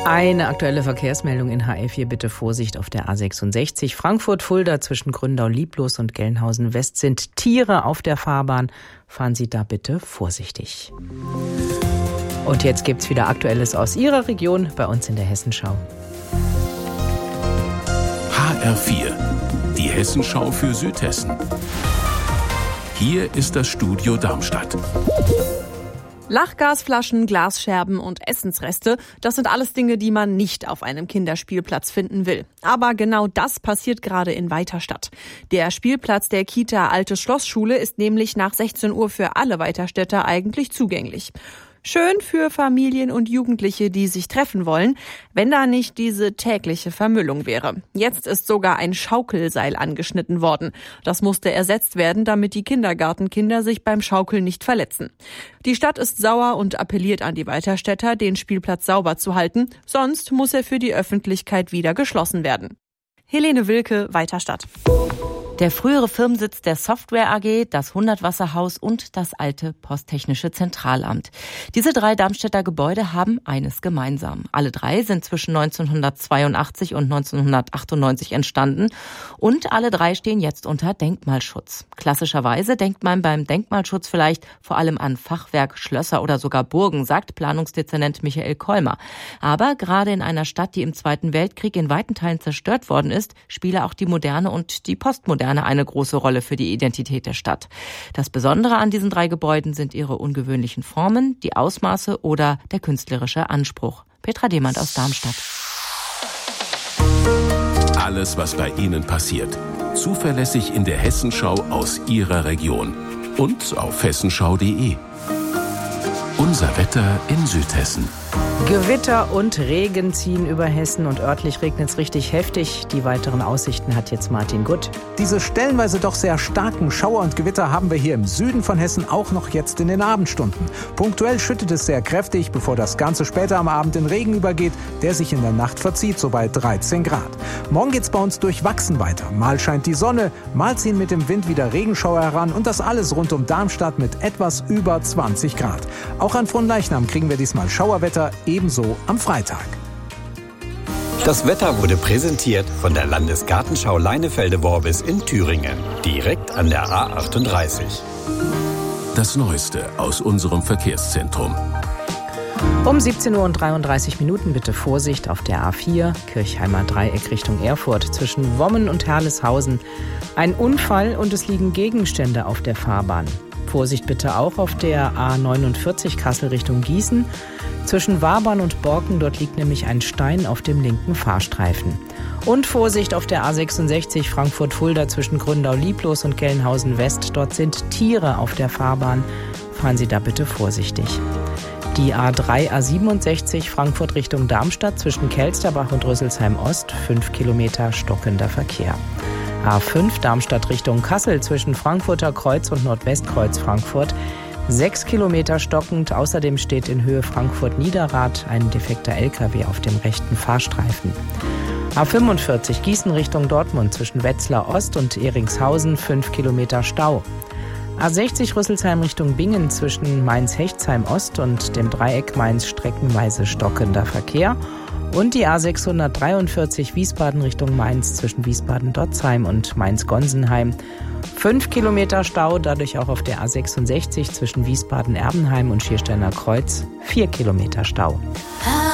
Eine aktuelle Verkehrsmeldung in HR4, bitte Vorsicht auf der A66. Frankfurt-Fulda zwischen Gründau-Lieblos und Gelnhausen-West sind Tiere auf der Fahrbahn. Fahren Sie da bitte vorsichtig. Und jetzt gibt's wieder Aktuelles aus Ihrer Region bei uns in der Hessenschau. HR4, die Hessenschau für Südhessen. Hier ist das Studio Darmstadt. Lachgasflaschen, Glasscherben und Essensreste, das sind alles Dinge, die man nicht auf einem Kinderspielplatz finden will. Aber genau das passiert gerade in Weiterstadt. Der Spielplatz der Kita Alte Schlossschule ist nämlich nach 16 Uhr für alle Weiterstädter eigentlich zugänglich. Schön für Familien und Jugendliche, die sich treffen wollen, wenn da nicht diese tägliche Vermüllung wäre. Jetzt ist sogar ein Schaukelseil angeschnitten worden. Das musste ersetzt werden, damit die Kindergartenkinder sich beim Schaukeln nicht verletzen. Die Stadt ist sauer und appelliert an die Weiterstädter, den Spielplatz sauber zu halten, sonst muss er für die Öffentlichkeit wieder geschlossen werden. Helene Wilke, Weiterstadt. Der frühere Firmensitz der Software AG, das 100-Wasserhaus und das alte Posttechnische Zentralamt. Diese 3 Darmstädter Gebäude haben eines gemeinsam. Alle 3 sind zwischen 1982 und 1998 entstanden und alle 3 stehen jetzt unter Denkmalschutz. Klassischerweise denkt man beim Denkmalschutz vielleicht vor allem an Fachwerk, Schlösser oder sogar Burgen, sagt Planungsdezernent Michael Kolmer. Aber gerade in einer Stadt, die im Zweiten Weltkrieg in weiten Teilen zerstört worden ist, spiele auch die Moderne und die Postmoderne eine große Rolle für die Identität der Stadt. Das Besondere an diesen 3 Gebäuden sind ihre ungewöhnlichen Formen, die Ausmaße oder der künstlerische Anspruch. Petra Demand aus Darmstadt. Alles, was bei Ihnen passiert. Zuverlässig in der Hessenschau aus Ihrer Region. Und auf hessenschau.de. Unser Wetter in Südhessen. Gewitter und Regen ziehen über Hessen und örtlich regnet es richtig heftig. Die weiteren Aussichten hat jetzt Martin Gutt. Diese stellenweise doch sehr starken Schauer und Gewitter haben wir hier im Süden von Hessen auch noch jetzt in den Abendstunden. Punktuell schüttet es sehr kräftig, bevor das Ganze später am Abend in Regen übergeht, der sich in der Nacht verzieht, so bei 13 Grad. Morgen geht's bei uns durchwachsen weiter. Mal scheint die Sonne, mal ziehen mit dem Wind wieder Regenschauer heran und das alles rund um Darmstadt mit etwas über 20 Grad. Auch an Fronleichnam kriegen wir diesmal Schauerwetter, ebenso am Freitag. Das Wetter wurde präsentiert von der Landesgartenschau Leinefelde-Worbis in Thüringen, direkt an der A38. Das Neueste aus unserem Verkehrszentrum. Um 17:33 Uhr bitte Vorsicht auf der A4, Kirchheimer Dreieck Richtung Erfurt zwischen Wommen und Herleshausen. Ein Unfall und es liegen Gegenstände auf der Fahrbahn. Vorsicht bitte auch auf der A49 Kassel Richtung Gießen. Zwischen Wabern und Borken, dort liegt nämlich ein Stein auf dem linken Fahrstreifen. Und Vorsicht auf der A66 Frankfurt-Fulda zwischen Gründau-Lieblos und Gelnhausen-West. Dort sind Tiere auf der Fahrbahn. Fahren Sie da bitte vorsichtig. Die A3, A67 Frankfurt Richtung Darmstadt zwischen Kelsterbach und Rüsselsheim-Ost. 5 Kilometer stockender Verkehr. A5 Darmstadt Richtung Kassel zwischen Frankfurter Kreuz und Nordwestkreuz Frankfurt. 6 Kilometer stockend. Außerdem steht in Höhe Frankfurt-Niederrad ein defekter LKW auf dem rechten Fahrstreifen. A45 Gießen Richtung Dortmund zwischen Wetzlar Ost und Eringshausen. 5 Kilometer Stau. A60 Rüsselsheim Richtung Bingen zwischen Mainz-Hechtsheim Ost und dem Dreieck Mainz streckenweise stockender Verkehr. Und die A643 Wiesbaden Richtung Mainz zwischen Wiesbaden-Dotzheim und Mainz-Gonsenheim. 5 Kilometer Stau, dadurch auch auf der A66 zwischen Wiesbaden-Erbenheim und Schiersteiner Kreuz. 4 Kilometer Stau.